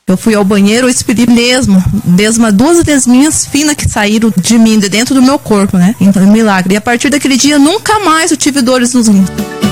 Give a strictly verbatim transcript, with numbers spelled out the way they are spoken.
Eu fui ao banheiro, eu expeli mesmo, mesmo duas lesminhas finas que saíram de mim, de dentro do meu corpo, né? Então, é um milagre. E a partir daquele dia, nunca mais eu tive dores nos rins.